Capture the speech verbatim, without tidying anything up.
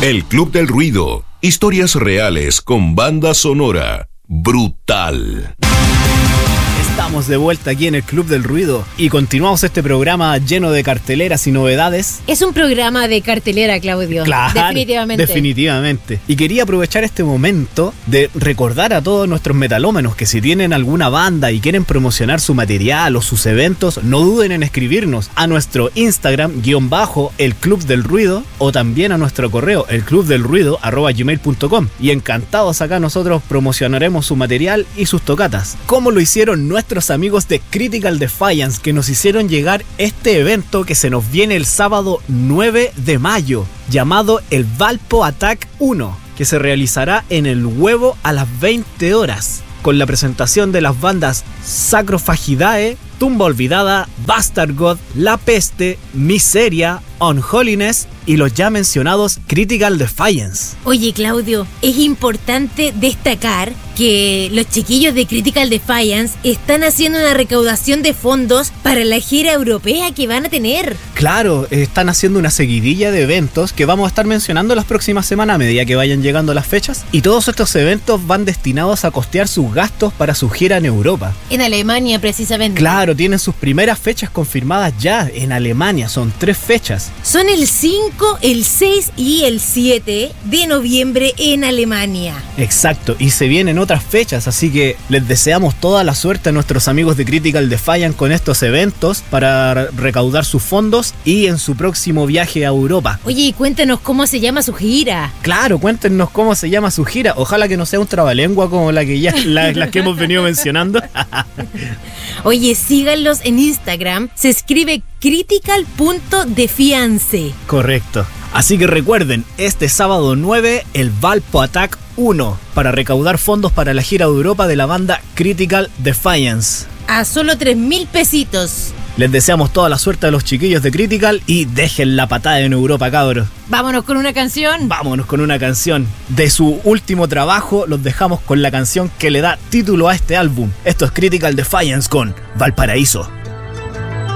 El Club del Ruido. Historias reales con banda sonora brutal. Estamos de vuelta aquí en el Club del Ruido y continuamos este programa lleno de carteleras y novedades. Es un programa de cartelera, Claudio. Claro, definitivamente. Definitivamente. Y quería aprovechar este momento de recordar a todos nuestros metalómanos que si tienen alguna banda y quieren promocionar su material o sus eventos, no duden en escribirnos a nuestro Instagram, guión bajo, el Club del Ruido, o también a nuestro correo, elclubdelruido arroba gmail punto com. Y encantados acá nosotros promocionaremos su material y sus tocatas. ¿Cómo lo hicieron nuestros nuestros amigos de Critical Defiance, que nos hicieron llegar este evento que se nos viene el sábado nueve de mayo, llamado el Valpo Attack uno, que se realizará en el Huevo a las veinte horas, con la presentación de las bandas Sacrofagidae, Tumba Olvidada, Bastard God, La Peste, Miseria, Unholiness y los ya mencionados Critical Defiance. Oye, Claudio, es importante destacar que los chiquillos de Critical Defiance están haciendo una recaudación de fondos para la gira europea que van a tener. Claro, están haciendo una seguidilla de eventos que vamos a estar mencionando las próximas semanas a medida que vayan llegando las fechas, y todos estos eventos van destinados a costear sus gastos para su gira en Europa. En Alemania, precisamente. Claro, tienen sus primeras fechas confirmadas ya en Alemania, son tres fechas. Son el cinco, el seis y el siete de noviembre en Alemania. Exacto, y se vienen otras fechas, así que les deseamos toda la suerte a nuestros amigos de Critical Defiance con estos eventos para recaudar sus fondos y en su próximo viaje a Europa. Oye, y cuéntanos cómo se llama su gira. Claro, cuéntenos cómo se llama su gira. Ojalá que no sea un trabalengua como la que ya la, las que hemos venido mencionando. Oye, síganlos en Instagram. Se escribe critical punto defiance. Correcto. Así que recuerden, este sábado nueve, el Valpo Attack uno, para recaudar fondos para la gira de Europa de la banda Critical Defiance. A solo tres mil pesitos. Les deseamos toda la suerte a los chiquillos de Critical y dejen la patada en Europa, cabros. Vámonos con una canción. Vámonos con una canción. De su último trabajo, los dejamos con la canción que le da título a este álbum. Esto es Critical Defiance con Valparaíso.